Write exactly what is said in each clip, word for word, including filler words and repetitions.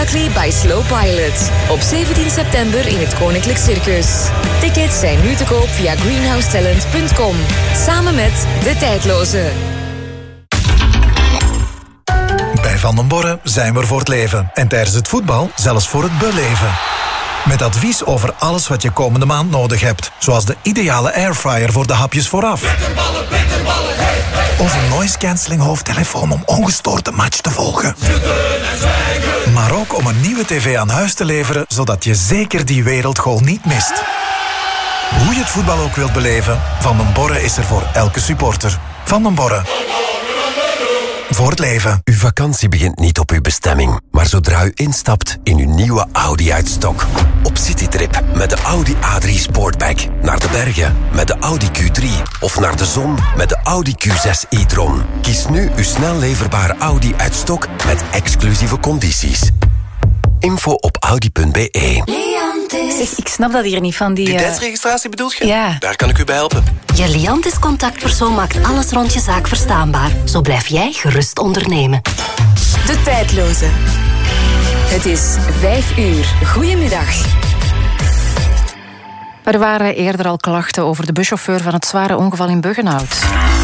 Buckley by Slow Pilot. Op zeventien september in het Koninklijk Circus. Tickets zijn nu te koop via greenhouse talent punt com. Samen met De Tijdloze. Bij Van den Borre zijn we er voor het leven. En tijdens het voetbal zelfs voor het beleven. Met advies over alles wat je komende maand nodig hebt. Zoals de ideale airfryer voor de hapjes vooraf. Bitterballen, bitterballen, hey, hey. Of een noise cancelling hoofdtelefoon om ongestoord de match te volgen. En zwijgen. Maar ook om een nieuwe tv aan huis te leveren, zodat je zeker die wereldgoal niet mist. Hoe je het voetbal ook wilt beleven, Van den Borre is er voor elke supporter. Van den Borre. Voor het leven. Uw vakantie begint niet op uw bestemming, maar zodra u instapt in uw nieuwe Audi uit-stok. Op citytrip met de Audi A drie Sportback. Naar de bergen met de Audi Q drie. Of naar de zon met de Audi Q zes e-tron. Kies nu uw snel leverbare Audi uit-stok met exclusieve condities. Info op audi punt b e. Zeg, ik snap dat hier niet van die... Identiteitsregistratie bedoelt je? Ja. Daar kan ik u bij helpen. Je Liantis contactpersoon maakt alles rond je zaak verstaanbaar. Zo blijf jij gerust ondernemen. De Tijdloze. Het is vijf uur. Goedemiddag. Er waren eerder al klachten over de buschauffeur van het zware ongeval in Buggenhout.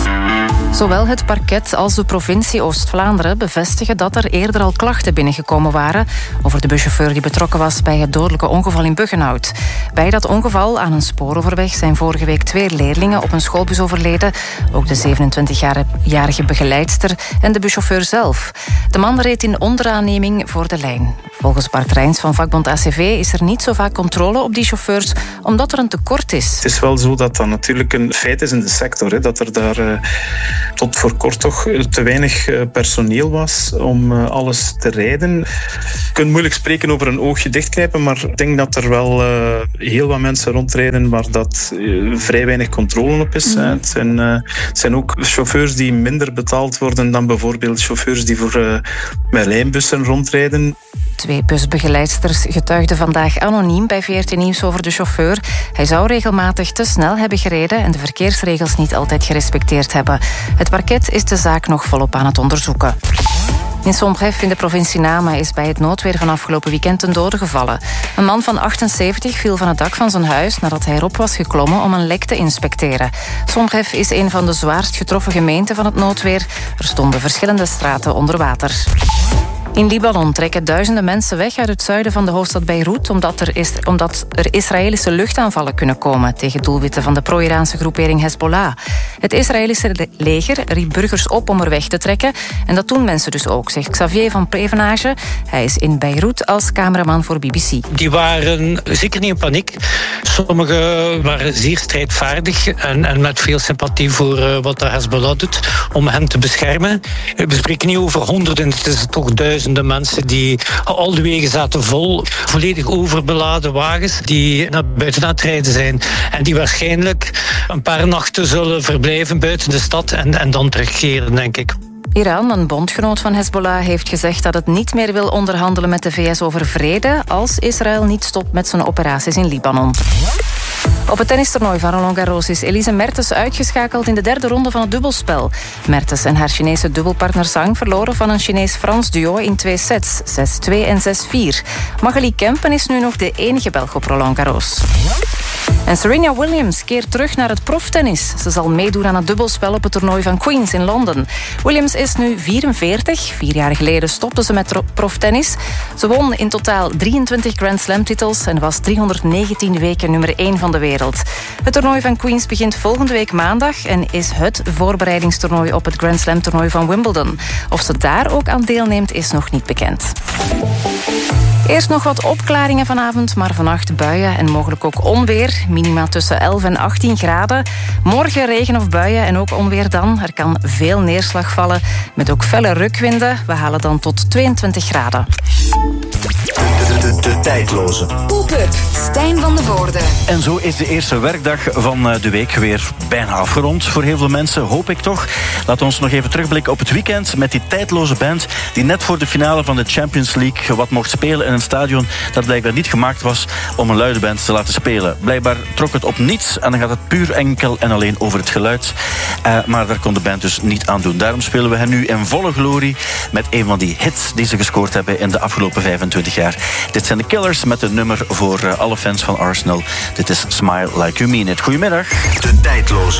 Zowel het parket als de provincie Oost-Vlaanderen bevestigen dat er eerder al klachten binnengekomen waren over de buschauffeur die betrokken was bij het dodelijke ongeval in Buggenhout. Bij dat ongeval aan een spooroverweg zijn vorige week twee leerlingen op een schoolbus overleden. Ook de zevenentwintigjarige begeleidster en de buschauffeur zelf. De man reed in onderaanneming voor de lijn. Volgens Bart Rijns van vakbond A C V is er niet zo vaak controle op die chauffeurs, omdat er een tekort is. Het is wel zo dat dat natuurlijk een feit is in de sector. Hè, dat er daar uh, tot voor kort toch te weinig uh, personeel was om uh, alles te rijden. Je kunt moeilijk spreken over een oogje dichtknijpen, maar ik denk dat er wel uh, heel wat mensen rondrijden waar dat uh, vrij weinig controle op is. Mm. Het, zijn, uh, het zijn ook chauffeurs die minder betaald worden dan bijvoorbeeld chauffeurs die voor uh, met lijnbussen rondrijden. Twee busbegeleidsters getuigden vandaag anoniem bij V R T Nieuws over de chauffeur. Hij zou regelmatig te snel hebben gereden en de verkeersregels niet altijd gerespecteerd hebben. Het parket is de zaak nog volop aan het onderzoeken. In Sombref in de provincie Nama is bij het noodweer van afgelopen weekend een dode gevallen. Een man van achtenzeventig viel van het dak van zijn huis nadat hij erop was geklommen om een lek te inspecteren. Sombref is een van de zwaarst getroffen gemeenten van het noodweer. Er stonden verschillende straten onder water. In Libanon trekken duizenden mensen weg uit het zuiden van de hoofdstad Beirut omdat er, is, omdat er Israëlische luchtaanvallen kunnen komen tegen doelwitten van de pro-Iraanse groepering Hezbollah. Het Israëlische leger riep burgers op om er weg te trekken en dat doen mensen dus ook, zegt Xavier van Prevenage. Hij is in Beirut als cameraman voor B B C. Die waren zeker niet in paniek. Sommigen waren zeer strijdvaardig en, en met veel sympathie voor uh, wat de Hezbollah doet om hen te beschermen. We spreken niet over honderden, het is toch duizenden mensen die al de wegen zaten vol, volledig overbeladen wagens die naar buiten aan het rijden zijn en die waarschijnlijk een paar nachten zullen verblijven buiten de stad en, en dan terugkeren, denk ik. Iran, een bondgenoot van Hezbollah, heeft gezegd dat het niet meer wil onderhandelen met de V S over vrede als Israël niet stopt met zijn operaties in Libanon. Op het tennistoernooi van Roland Garros is Elise Mertens uitgeschakeld in de derde ronde van het dubbelspel. Mertens en haar Chinese dubbelpartner Zhang verloren van een Chinees-Frans duo in twee sets, zes twee en zes vier. Magali Kempen is nu nog de enige Belg op Roland Garros. En Serena Williams keert terug naar het proftennis. Ze zal meedoen aan het dubbelspel op het toernooi van Queens in Londen. Williams is nu vierenveertig. Vier jaar geleden stopte ze met proftennis. Ze won in totaal drieëntwintig Grand Slam titels en was driehonderdnegentien weken nummer één van de wereld. Het toernooi van Queens begint volgende week maandag en is het voorbereidingstoernooi op het Grand Slam toernooi van Wimbledon. Of ze daar ook aan deelneemt is nog niet bekend. Eerst nog wat opklaringen vanavond, maar vannacht buien en mogelijk ook onweer. Minima tussen elf en achttien graden. Morgen regen of buien en ook onweer dan. Er kan veel neerslag vallen, met ook felle rukwinden. We halen dan tot tweeëntwintig graden. De, de, de tijdloze. Pop-up Stijn van de Voorde. En zo is de eerste werkdag van de week weer bijna afgerond. Voor heel veel mensen, hoop ik toch. Laten we ons nog even terugblikken op het weekend met die tijdloze band die net voor de finale van de Champions League wat mocht spelen in een stadion dat blijkbaar niet gemaakt was om een luide band te laten spelen. Blijkbaar trok het op niets en dan gaat het puur enkel en alleen over het geluid. Uh, maar daar kon de band dus niet aan doen. Daarom spelen we hen nu in volle glorie met een van die hits die ze gescoord hebben in de afgelopen vijfentwintig jaar. Dit zijn de Killers met een nummer voor uh, alle fans van Arsenal. Dit is Smile Like You Mean It. Goedemiddag. De tijdloze.